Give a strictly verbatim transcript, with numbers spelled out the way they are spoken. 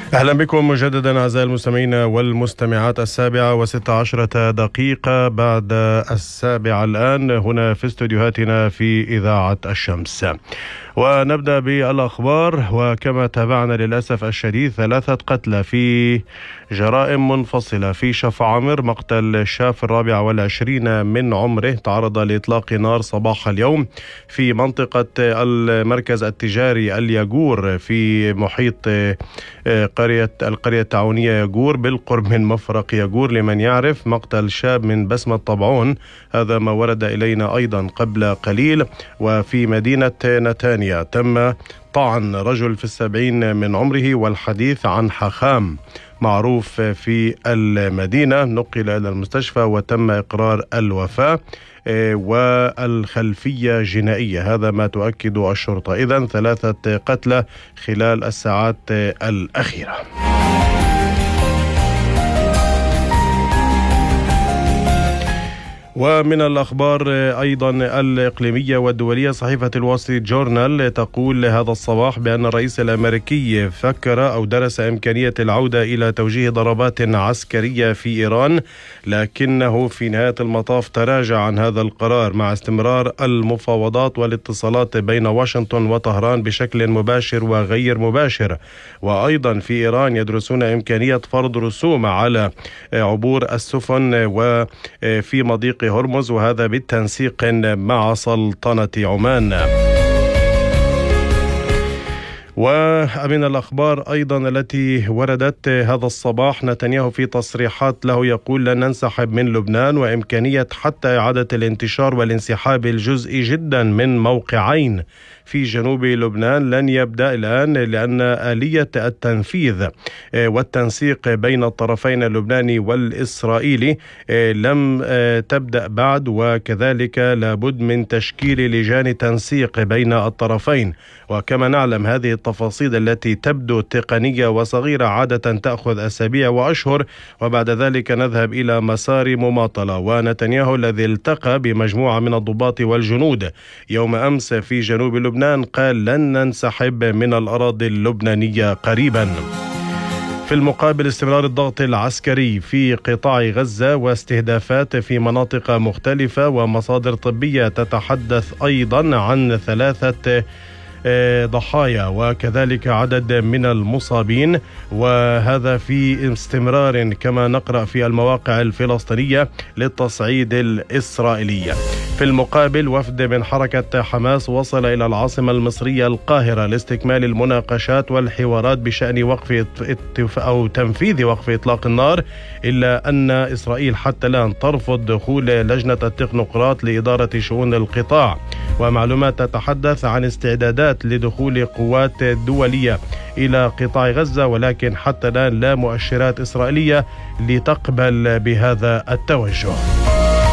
أهلا بكم مجددا أعزائي المستمعين والمستمعات. السابعة وستة عشرة دقيقة بعد السابعة الآن هنا في استوديوهاتنا في إذاعة الشمس، ونبدأ بالأخبار. وكما تابعنا للأسف الشديد ثلاثة قتلى في جرائم منفصلة في شفع عمر. مقتل الشاب الرابع والعشرين من عمره تعرض لإطلاق نار صباح اليوم في منطقة المركز التجاري الياغور في محيط قرية القرية التعاونية ياغور بالقرب من مفرق ياغور. لمن يعرف مقتل شاب من بسمة طبعون، هذا ما ورد إلينا أيضا قبل قليل. وفي مدينة نتانيا تم طعن رجل في السبعين من عمره، والحديث عن حخام معروف في المدينة نقل إلى المستشفى وتم إقرار الوفاة والخلفية جنائية، هذا ما تؤكد الشرطة. إذن ثلاثة قتلى خلال الساعات الأخيرة. ومن الأخبار أيضا الإقليمية والدولية، صحيفة الول ستريت جورنال تقول هذا الصباح بأن الرئيس الأمريكي فكر أو درس إمكانية العودة إلى توجيه ضربات عسكرية في إيران، لكنه في نهاية المطاف تراجع عن هذا القرار مع استمرار المفاوضات والاتصالات بين واشنطن وطهران بشكل مباشر وغير مباشر. وأيضا في إيران يدرسون إمكانية فرض رسوم على عبور السفن وفي مضيق هرمز، وهذا بالتنسيق مع سلطنة عمان. ومن الأخبار أيضا التي وردت هذا الصباح، نتنياهو في تصريحات له يقول لن ننسحب من لبنان، وإمكانية حتى إعادة الانتشار والانسحاب الجزئي جدا من موقعين في جنوب لبنان لن يبدأ الآن، لأن آلية التنفيذ والتنسيق بين الطرفين اللبناني والإسرائيلي لم تبدأ بعد، وكذلك لابد من تشكيل لجان تنسيق بين الطرفين. وكما نعلم هذه التفاصيل التي تبدو تقنية وصغيرة عادة تأخذ أسابيع وأشهر، وبعد ذلك نذهب إلى مسار مماطلة. ونتنياهو الذي التقى بمجموعة من الضباط والجنود يوم أمس في جنوب لبنان قال لن ننسحب من الأراضي اللبنانية قريبا. في المقابل استمرار الضغط العسكري في قطاع غزة واستهدافات في مناطق مختلفة، ومصادر طبية تتحدث أيضا عن ثلاثة ضحايا وكذلك عدد من المصابين، وهذا في استمرار كما نقرأ في المواقع الفلسطينية للتصعيد الإسرائيلي. في المقابل وفد من حركة حماس وصل إلى العاصمة المصرية القاهرة لاستكمال المناقشات والحوارات بشأن وقف أو تنفيذ وقف إطلاق النار، إلا أن إسرائيل حتى الآن ترفض دخول لجنة التكنوقراط لإدارة شؤون القطاع. ومعلومات تتحدث عن استعدادات لدخول قوات دولية إلى قطاع غزة، ولكن حتى الآن لا مؤشرات إسرائيلية لتقبل بهذا التوجه.